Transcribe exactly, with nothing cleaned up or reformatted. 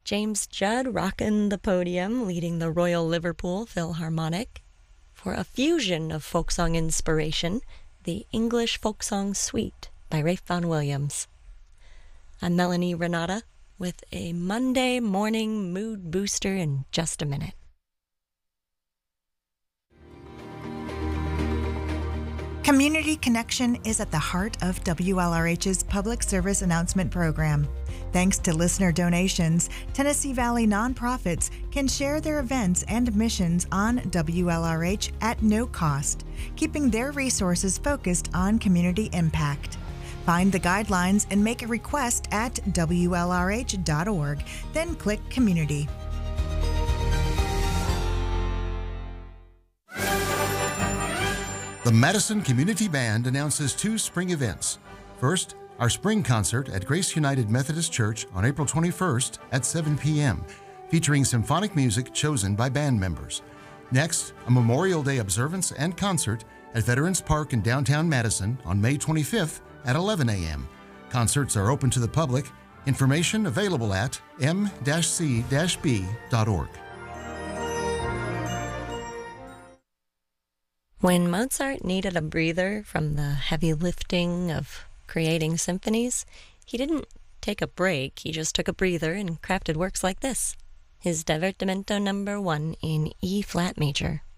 James Judd rocking the podium, leading the Royal Liverpool Philharmonic. For a fusion of folk song inspiration, the English Folk Song Suite by Ralph Vaughan Williams. I'm Melanie Renata with a Monday morning mood booster in just a minute. Community Connection is at the heart of W L R H's public service announcement program. Thanks to listener donations, Tennessee Valley nonprofits can share their events and missions on W L R H at no cost, keeping their resources focused on community impact. Find the guidelines and make a request at W L R H dot org, then click Community. The Madison Community Band announces two spring events. First, our spring concert at Grace United Methodist Church on April twenty-first at seven p.m., featuring symphonic music chosen by band members. Next, a Memorial Day observance and concert at Veterans Park in downtown Madison on May twenty-fifth at eleven a.m. Concerts are open to the public. Information available at m c b dot org. When Mozart needed a breather from the heavy lifting of creating symphonies, he didn't take a break, he just took a breather and crafted works like this. His Divertimento number one in E-flat major.